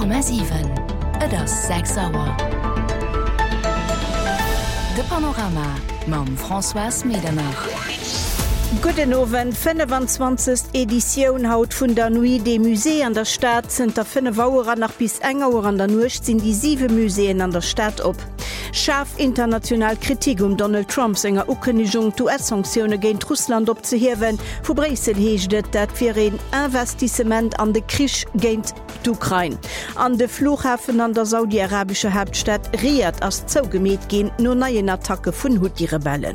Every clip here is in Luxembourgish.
100,7 das 6 Sauer. De Panorama mam François Medernach. Guten Abend, 25. Edition haut vun der Nuit des Musées an der Stadt sind der 5 Uhr nach bis 1 Uhr an der Nacht sind die 7 Museen an der Stadt op. Scharf international Kritik Donald Trump senger Ukündigung US-Sanktionen gegen Russland opzuheben, vu Brüssel heeschtet, dat fir ein Investissement an de Krieg gegen d'Ukraine. An de Flughafen an der saudi-arabische Hauptstadt Riyadh as zougemäht gehen no neien Attacke vun Houthi-Rebellen.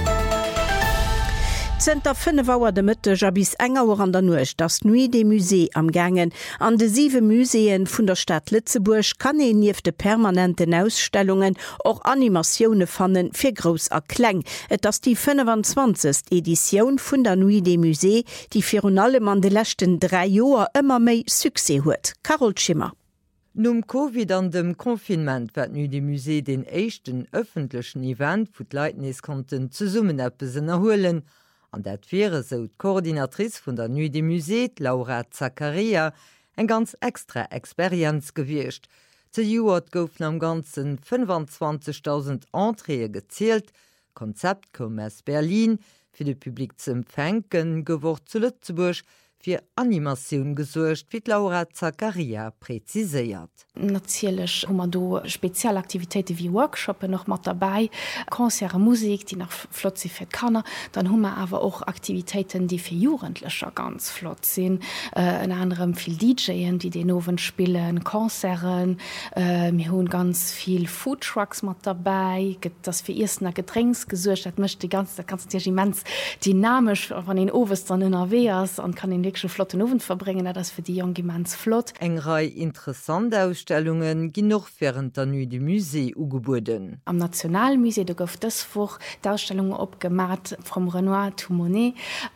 Zter 5 Uhr de Mittag bis 1 Uhr an der Nacht das Nuit des Musées am Gangen. An de 7 Museen vun der Stadt Lützeburg kann nieef de permanenten Ausstellungen auch Animationen fannen fir gross a Klang. Et ass die 25. Edition vun der Nuit des Musées, die fir allem an de letzten 3 Joer immer méi Succès huet. Carol Schimmer. Num Covid an dem Konfinement wat nu de Musée den echten öffentlichen Event wo d'Leitnis konnten zu summen Eppesen erholen. An dat wäre so d'Koordinatrice vun der Nuit des Musées, Laura Zaccaria, en ganz extra Experienz gewircht. Ze Juert goufen am ganzen 25.000 Entree gezielt, Konzept kom aus Berlin, fir de Publikum zum Fänken gewort zu Lützeburg, fir Animation gesuercht, wie Laura Zaccaria präziséiert. Natürlich haben wir do Spezialaktivitäten wie Workshops noch mit dabei, Konzerte, Musik, die noch flott sind für Kinder. Dann haben wir aber auch Aktivitäten, die für Jugendliche ganz flott sind. In anderem viel DJs, die den Oven spielen, Konzerte. Wir haben ganz viel Foodtrucks mit dabei. Das für erst nach Getränks gesucht, das möchte das ganze Regiment dynamisch von den Ovens dann in der und kann den wirklich flotten Oven verbringen. Das für die jungen flott. Eng Reihe interessante Ausstellungen gin noch während der Nuit des Musées ugeboden. Am Nationalmusee da gouf das vor d'Ausstellung opgemacht vom Renoir to Monet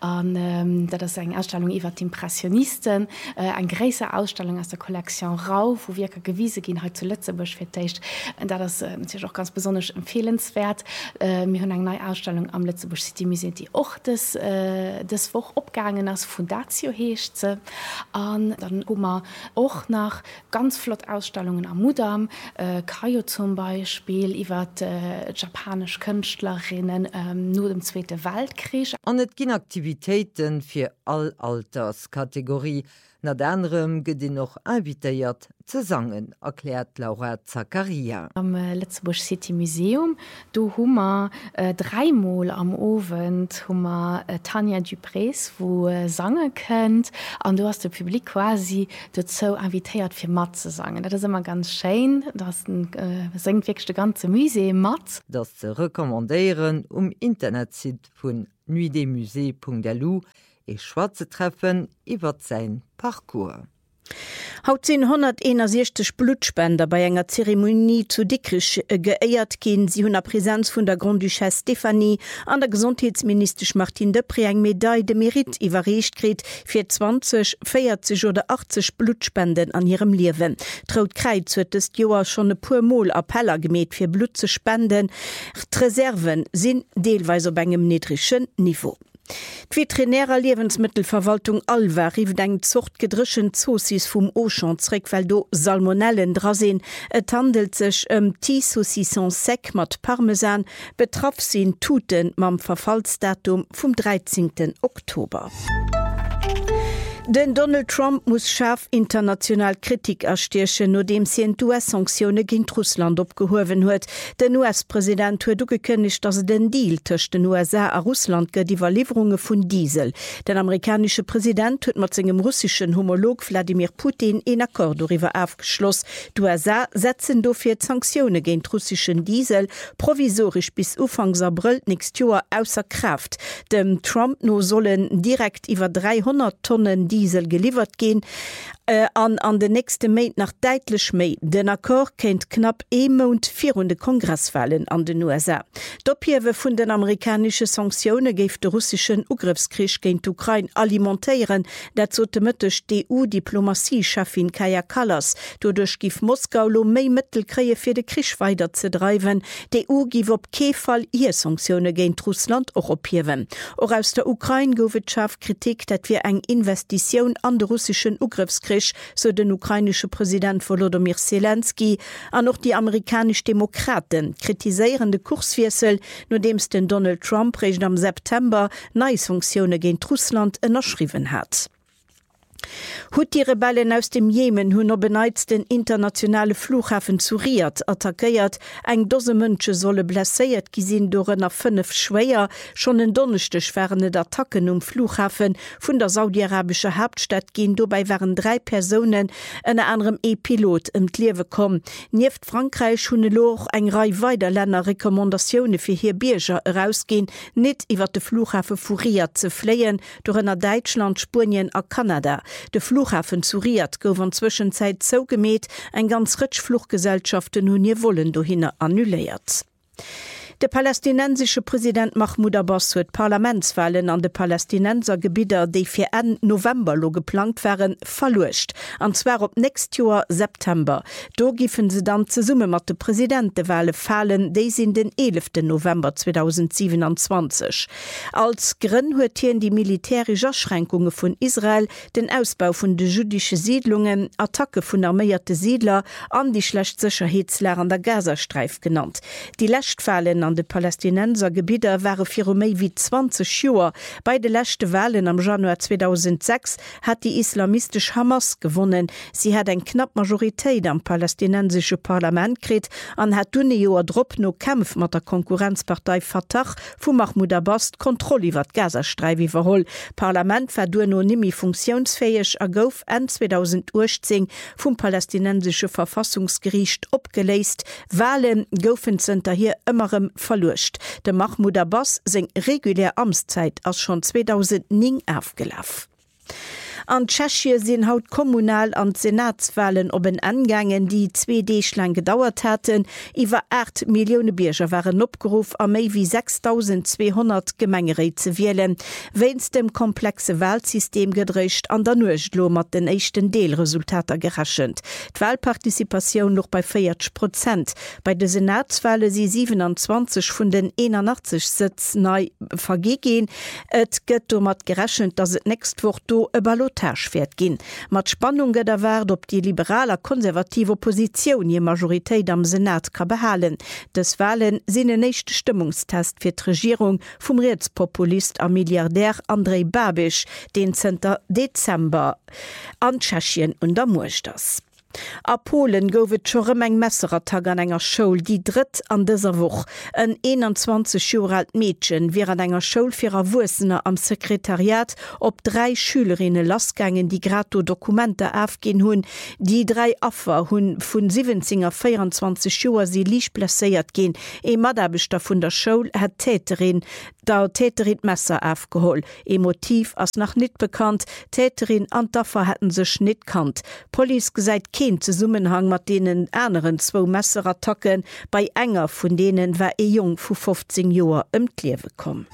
an dat ist eng Ausstellung iwwer d'Impressionisten, eng gräser Ausstellung aus der Kollektion Rau, wo wir gewiese gin halt zu Lützeburg vertecht. Da das natürlich auch ganz besonders empfehlenswert. Wir hunn eng neue Ausstellung am Lützeburg City Museum, die auch das Woch opgegangen als Fundatio heescht ze. Dann hummer auch nach ganz flott Ausstellungen am Mudam, Kayo zum Beispiel, iwwer japanisch Künstlerinnen nur dem Zweiten Weltkrieg. An et ginn Aktivitäten fir all Alterskategorie. Na anderem gët noch invitéiert ze sangen, erklärt Laura Zaccaria. Am Lützeburg City Museum, do hummer 3-mal am Abend hummer Tanja Duprés, wo sangen könnt, an du hast das Publikum quasi dazu invitéiert fir mat zu sangen. Das ist immer ganz schön, das singt wirklich das ganze Museum mat. Das ze rekommandieren Internetseite vun nuitdesmusées.lu e schwarze treffen iwwer sein Parcours. Haut 161 Blutspender bei enger Zeremonie zu Dickrich geeiert gin sie hunn a Präsenz vun der Grande Duchesse Stephanie an der Gesundheitsminister Martin Depré eng Medaille de Mérite iwwerreicht krit fir 20, 40 oder 80 Blutspenden an ihrem Liewen. Traut Kreiz huet es Joer schon e puer Mol Appeller gemet fir Blut ze spenden. Reserven sinn deelweis op engem niedrigen Niveau. Die Veterinärer Lebensmittelverwaltung Alva rief eng Zucht gedrischen Zosis vum Auchan zurück, weil do Salmonellen dra sind. Et handelt sich Saucisson sec mat Parmesan, betraff sin Tuten mam Verfallsdatum vom 13. Oktober. Den Donald Trump muss scharf international Kritik erstechen, nachdem sie US-Sanktionen gegen Russland abgehoben hat. Der US-Präsident hat angekündigt, dass den Deal zwischen den USA und Russland geht über Lieferungen von Diesel. Der amerikanische Präsident hat mit seinem russischen Homolog Wladimir Putin einen Akkord darüber aufgeschlossen. Die USA setzen dafür Sanktionen gegen russischen Diesel provisorisch bis Anfang April nächstes Jahr außer Kraft. Dem Trump nur sollen direkt über 300 Tonnen Diesel geliefert gehen. An den nächsten Monat nach deutlich mehr. Den Akkord kennt knapp 1 Monat vor den Kongresswahlen an den USA. D'Opiewe von den amerikanischen Sanktionen gave den russischen Angriffskrieg gegen die Ukraine alimentieren. Dazu demütig die EU-Diplomatie-Chefin Kaja Kallas. Dadurch gibt Moskau mehr Mittel kriegen für den Krieg weiterzutreiben. Die EU gibt auf keinen Fall ihre Sanktionen gegen Russland auch opiewen. Auch aus der Ukraine gibt es Kritik, dass wir eine Investition Munition an den russischen Ugriffskrieg, so den ukrainische Präsident Volodymyr Zelensky, an noch die amerikanischen Demokraten kritisieren den Kurswechsel, nachdem es den Donald Trump recht am September neue Sanktionen gegen Russland unterschrieben hat. Houthi-Rebellen aus dem Jemen hunn beneizt den internationale Flughafen zu Riyadh attackiert, eng dose Mënsche solle blesséiert gisinn door nach 5 Schwéier, schon en donnechtech waren Attacken Flughafen vun der saudi-arabische Hauptstadt gin, dobei waren 3 Personen ënner anderem E-Pilot Liewe kom. Nieft Frankreich hunne loch eng Rei weider Länder Rekommandationune fir hier Bierger herausgin, net iwwer de Flughafen vu Riyadh ze fleien, dorenner Deutschland, Spien a Kanada. De Flughafen zu Riyadh gouf an Zwischenzeit so gemäht, ein ganz Ritsch Fluggesellschaften hun ihr wollen dohin annulliert. Der palästinensische Präsident Mahmoud Abbas huet Parlamentswahlen an de Palästinensergebieter, die für Ende November lo geplant wären, verlucht. Und zwar op nächst Jahr September. Do giffen sie dann zusammen mit de Präsidentenwahlen fallen, die sind den 11. November 2027. Als Grund huet hier die militärische Erschränkungen von Israel, den Ausbau von de jüdischen Siedlungen, Attacke von armierte Siedler an die schlecht Sicherheitslehre an der Gazastreif genannt. Die Lechtfallen an de Palästinensergebieter waren für méi wie 20 Jahre. Bei de letzten Wahlen am Januar 2006 hat die islamistische Hamas gewonnen. Sie hat eine knapp Majorität am palästinensischen Parlament gekriegt und hat dunne Joer drop no Kampf mit der Konkurrenzpartei Fatah von Mahmoud Abbas Kontrolle über die Gazastreif überholt. Parlament war du no nimi funktionsfähig a gouf en 2018 vom palästinensischen Verfassungsgericht abgelöst. Wahlen goufen sind hier immerem verlust. Der Mahmoud Abbas seg regulär Amtszeit als schon 2009 aufgelaufen. An Tschechien sind haut kommunal- und Senatswahlen oben angangen, die 2 Tage lang gedauert hatten. Über 8 Millionen Bürger waren abgerufen, an mehr wie 6200 Gemengerät zu wählen. Wenn's dem komplexe Wahlsystem gedreht, an der Nuchtlo mit den ersten Teilresultaten gerechnet. Die Wahlpartizipation noch bei 40%. Bei den Senatswahlen sind 27 von den 81 Sitzen neu vergeben. Es geht damit gerechnet, dass es nächste Woche eine Ballotage wird gehen. Mit Spannung geht erwartet, ob die liberale konservative Opposition die Majorität am Senat kann behalten. Das Wahlen sind ein nächster Stimmungstest für die Regierung vom Rechtspopulist und Milliardär Andrej Babiš, den 10. Dezember an Tschechien untermuscht das. A Polen gouft schon eng Messerattag an enger Schule, die dritt an dieser Woche. Ein 21 Jahre alt Mädchen wäre an enger Schule für Erwachsene am Sekretariat ob 3 Schülerinnen losgegangen, die gerade Dokumente aufgehen hun. Die 3 Opfer hun von 17 auf 24 Jahren sie leicht blessiert gehen. Ein Mitarbeiter von der Schule hat Täterin Messer aufgeholt. Ihr Motiv ist noch nicht bekannt. Täterin und Opfer hätten sich nicht kannt. Police gesagt, kein Zusammenhang mit denen anderen 2 Messerattacken. Bei enger von denen war ein Jung von 15 Jahren im Leben gekommen.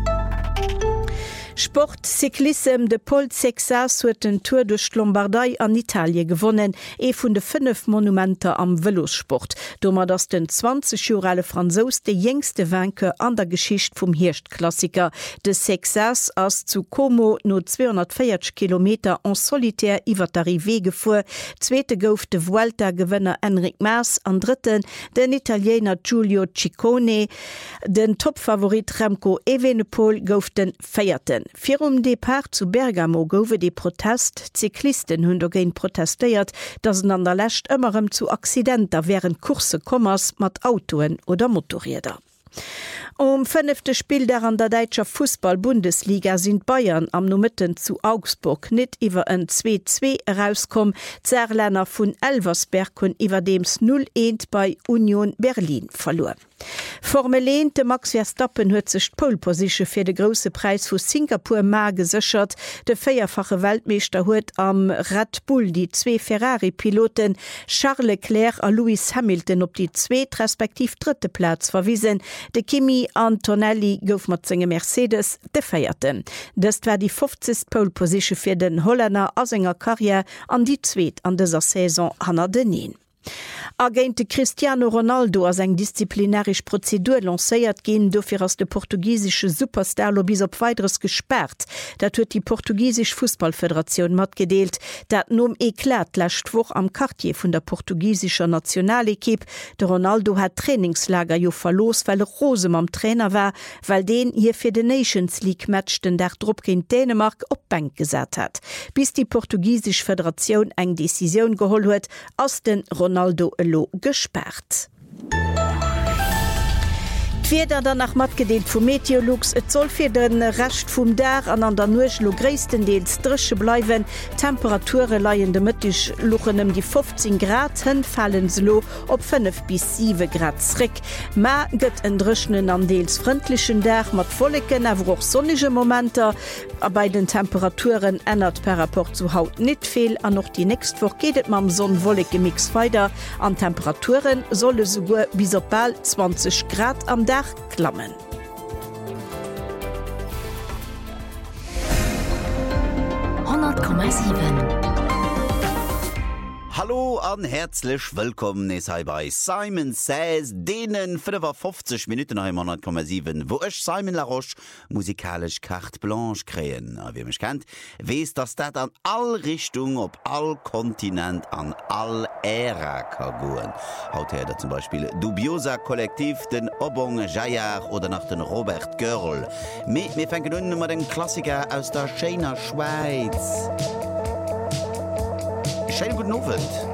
Sport Cyclism de Pol Sexas huet den Tour durch Lombardei an Italien gewonnen, vun de 5 Monumenter am Velosport. Dommer dass den 20 Jahre Franzos de jüngste Wanke an der Geschicht vom Hirchtklassiker. De Sexas ass zu Como no 240 Kilometer en solitär iwwer d'Arrivée gefuhr. Zweite gouf de Vuelta-Gewinner Enric Mas, an dritten den Italiener Giulio Ciccone, den Topfavorit Remco Evenepoel gouf den feierten. Für Depart zu Bergamo goufe die Zyklisten hunn dagegen protestiert, dass an der Lächt ëmmerem zu Accidenter während Kurse kommers mat Autoen oder Motorräder. 5. Spieltag an der deutscher Fußball-Bundesliga sind Bayern am Numitten zu Augsburg nicht über ein 2-2 herauskommen. Zerländer von Elversberg und über dems 0-1 bei Union Berlin verloren. Formel 1, de Max Verstappen huet sich Pole-Position für den grossen Preis von Singapur mal gesichert. Der vierfache Weltmeister huet am Red Bull die 2 Ferrari-Piloten Charles Leclerc und Lewis Hamilton op die 2. respektiv 3. Platz verwiesen. De Kimi Antonelli gouf mat zinge Mercedes de feierten. Das war die 50. Pole-Position für den Holländer aus seiner Karriere an die 2. an dieser Saison hanner denien. Agente Cristiano Ronaldo as eng disziplinarisch Prozedur lacéiert gin dofir ass de portugiessche Superstar lo bis op weiteres gesperrt. Dat huet die portugiesisch Fußballföderation mat gedeelt, dat nom eklat lächt woch am Quartier vun der portugiesischer Nationalekipp. De Ronaldo hat Trainingslager jo verlos, weil Rosem am Trainer war, weil den hier fir de Nations League Match den der Druck in Dänemark op Bank gesat hat. Bis die portugiesisch Föderation eng Decision geholt huet, ass den Ronaldo gesperrt. Wieder danach mat gedeelt vu Meteorlux, et soll fir den recht vum der an der Nuechlo gréistendeels dresche bleiwen, Temperature leiien de mëttech luchenem die 15 Grad hen fallenslo op 5 bis 7 Grad zrick. Ma gëtt en dreschenen an deels frontlichen der mat volleken awer och sonnige Momenter, a bei den Temperaturen ändert per rapport zu haut net veel an noch die nächst woch gehtt mam sonnwolleke Mix weiter an Temperaturen solle sogar bis op bald 20 Grad am Dach klammen. Hallo an herzlich willkommen es sei bei Simon Says, denen 50 Minuten nach 100,7, wo ich Simon Laroche musikalisch carte blanche krähen. Wie mich kennt, weiß, dass das an all Richtungen, ob all Kontinent, an all Ära kann gehen. Haut her da zum Beispiel Dubiosa Kollektiv, den Obong Jajar oder nach den Robert Görl. Wir fangen an mit den Klassiker aus der schönen Schweiz. Schönen guten Abend.